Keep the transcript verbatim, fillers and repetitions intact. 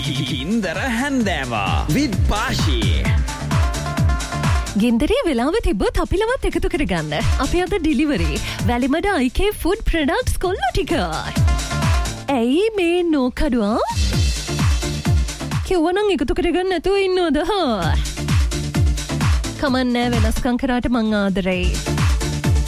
ඉන්දර හැන්දෑවා විත් පාශී. ගෙන්දරේ වෙලාව තිබ්බොත් අපිලවත් එකතු කරගන්න. අපි අද ඩිලිවරි වැලිමඩ අයිකේ ෆුඩ් ප්‍රොඩක්ට්ස් කොල්ල ටික. ඇයි මේ නෝකඩුවා? කිව්වනම් එකතු කරගන්න නැතුව ඉන්නවද හා? කමන්නේ වෙනස්කම් කරාට මං ආදරෙයි.